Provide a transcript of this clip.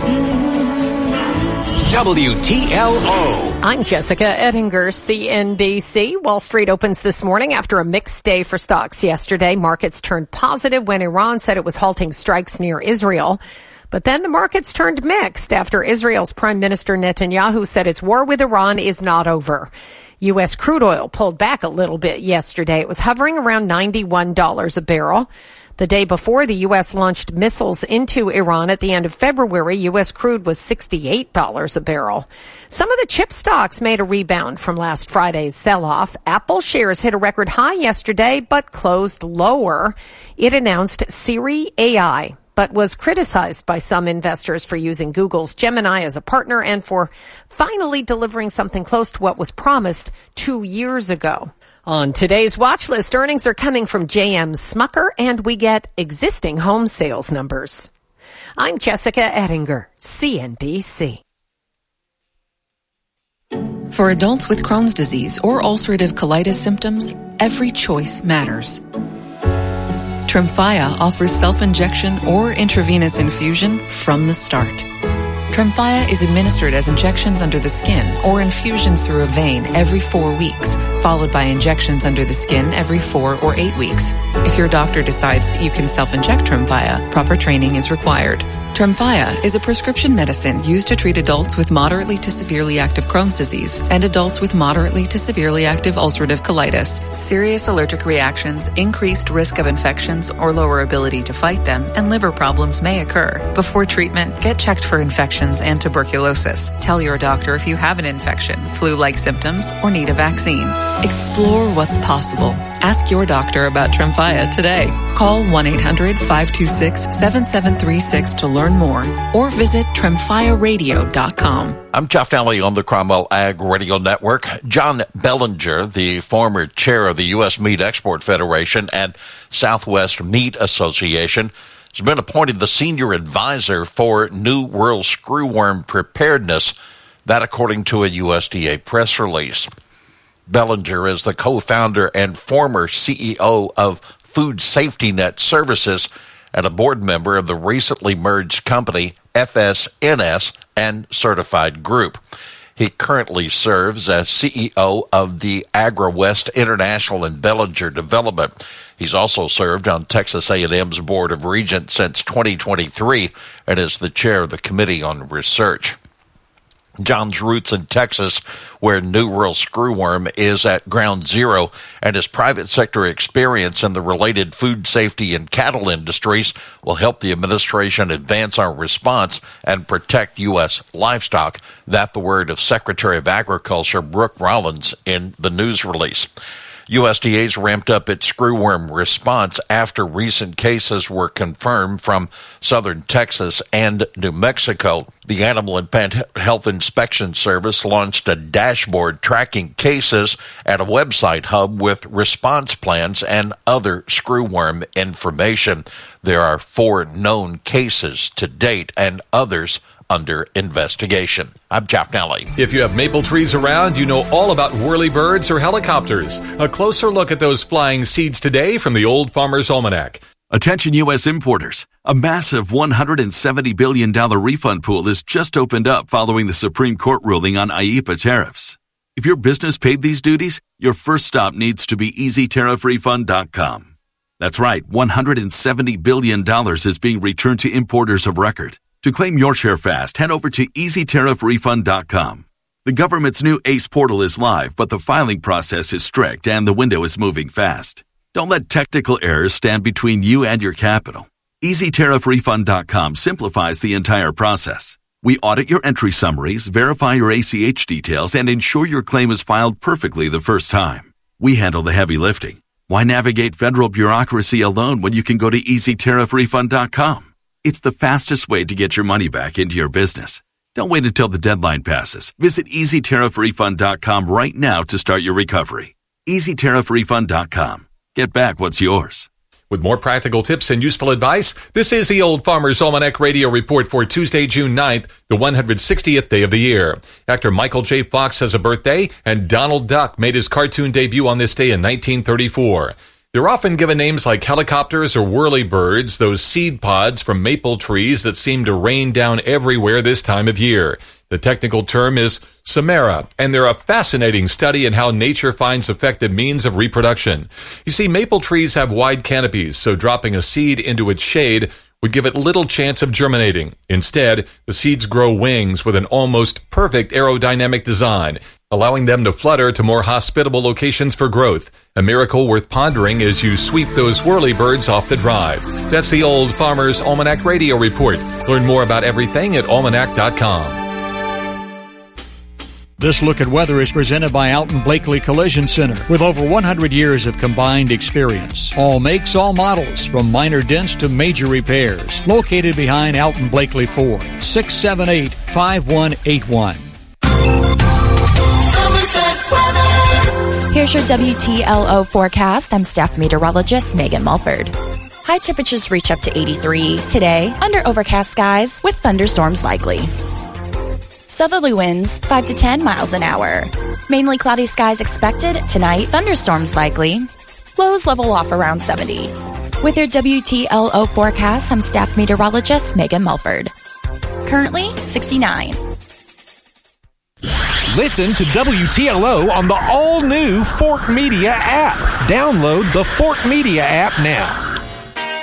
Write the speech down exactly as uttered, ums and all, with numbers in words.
W T L O. I'm Jessica Ettinger, C N B C. Wall Street opens this morning after a mixed day for stocks yesterday. Markets turned positive when Iran said it was halting strikes near Israel. But then the markets turned mixed after Israel's Prime Minister Netanyahu said its war with Iran is not over. U S crude oil pulled back a little bit yesterday. It was hovering around ninety-one dollars a barrel. The day before the U S launched missiles into Iran at the end of February, U S crude was sixty-eight dollars a barrel. Some of the chip stocks made a rebound from last Friday's sell-off. Apple shares hit a record high yesterday, but closed lower. It announced Siri A I, but was criticized by some investors for using Google's Gemini as a partner and for finally delivering something close to what was promised two years ago. On today's watch list, earnings are coming from J M Smucker, and we get existing home sales numbers. I'm Jessica Ettinger, C N B C. For adults with Crohn's disease or ulcerative colitis symptoms, every choice matters. Tremfya offers self-injection or intravenous infusion from the start. Tremfya is administered as injections under the skin or infusions through a vein every four weeks, followed by injections under the skin every four or eight weeks. If your doctor decides that you can self-inject Tremfya, proper training is required. Tremfya is a prescription medicine used to treat adults with moderately to severely active Crohn's disease and adults with moderately to severely active ulcerative colitis. Serious allergic reactions, increased risk of infections or lower ability to fight them, and liver problems may occur. Before treatment, get checked for infections and tuberculosis. Tell your doctor if you have an infection, flu-like symptoms, or need a vaccine. Explore what's possible. Ask your doctor about Tremfya today. Call one eight hundred five two six seven seven three six to learn more or visit tremfya radio dot com. I'm Jeff Daly on the Cromwell Ag Radio Network. John Bellinger, the former chair of the U S Meat Export Federation and Southwest Meat Association, has been appointed the senior advisor for New World Screwworm Preparedness, that according to a U S D A press release. Bellinger is the co-founder and former C E O of Food Safety Net Services and a board member of the recently merged company F S N S and Certified Group. He currently serves as C E O of the AgriWest International and Bellinger Development. He's also served on Texas A and M's Board of Regents since twenty twenty-three and is the chair of the Committee on Research. John's roots in Texas, where New World Screwworm is at ground zero, and his private sector experience in the related food safety and cattle industries will help the administration advance our response and protect U S livestock. That the word of Secretary of Agriculture Brooke Rollins in the news release. U S D A's ramped up its screwworm response after recent cases were confirmed from southern Texas and New Mexico. The Animal and Plant Health Inspection Service launched a dashboard tracking cases and a website hub with response plans and other screwworm information. There are four known cases to date and others under investigation. I'm Jeff Daly. If you have maple trees around, you know all about whirlybirds or helicopters. A closer look at those flying seeds today from the Old Farmer's Almanac. Attention U S importers. A massive one hundred seventy billion dollars refund pool has just opened up following the Supreme Court ruling on I E P A tariffs. If your business paid these duties, your first stop needs to be easy tariff refund dot com. That's right, one hundred seventy billion dollars is being returned to importers of record. To claim your share fast, head over to easy tariff refund dot com. The government's new ACE portal is live, but the filing process is strict and the window is moving fast. Don't let technical errors stand between you and your capital. easy tariff refund dot com simplifies the entire process. We audit your entry summaries, verify your A C H details, and ensure your claim is filed perfectly the first time. We handle the heavy lifting. Why navigate federal bureaucracy alone when you can go to easy tariff refund dot com? It's the fastest way to get your money back into your business. Don't wait until the deadline passes. Visit easy tariff refund dot com right now to start your recovery. easy tariff refund dot com. Get back what's yours. With more practical tips and useful advice, this is the Old Farmer's Almanac Radio Report for Tuesday, June ninth, the one hundred sixtieth day of the year. Actor Michael J. Fox has a birthday, and Donald Duck made his cartoon debut on this day in nineteen thirty-four. They're often given names like helicopters or whirlybirds, those seed pods from maple trees that seem to rain down everywhere this time of year. The technical term is Samara, and they're a fascinating study in how nature finds effective means of reproduction. You see, maple trees have wide canopies, so dropping a seed into its shade would give it little chance of germinating. Instead, the seeds grow wings with an almost perfect aerodynamic design, allowing them to flutter to more hospitable locations for growth. A miracle worth pondering as you sweep those whirlybirds off the drive. That's the Old Farmer's Almanac Radio Report. Learn more about everything at almanac dot com. This look at weather is presented by Alton Blakely Collision Center with over one hundred years of combined experience. All makes, all models, from minor dents to major repairs. Located behind Alton Blakely Ford, six seven eight, five one eight one. Here's your W T L O forecast. I'm staff meteorologist Megan Mulford. High temperatures reach up to eighty-three today under overcast skies with thunderstorms likely. Southerly winds five to ten miles an hour. Mainly cloudy skies expected tonight. Thunderstorms likely. Lows level off around seventy. With your W T L O forecast, I'm staff meteorologist Megan Mulford. Currently sixty-nine. Listen to W T L O on the all-new Fort Media app. Download the Fort Media app now.